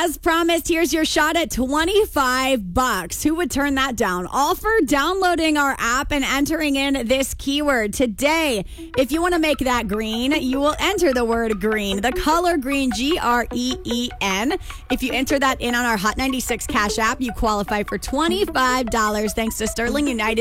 As promised, here's your shot at $25. Who would turn that down? All for downloading our app and entering in this keyword. Today, if you want to make that green, you will enter the word green, the color green, Green. If you enter that in on our Hot 96 Cash app, you qualify for $25 thanks to Sterling United.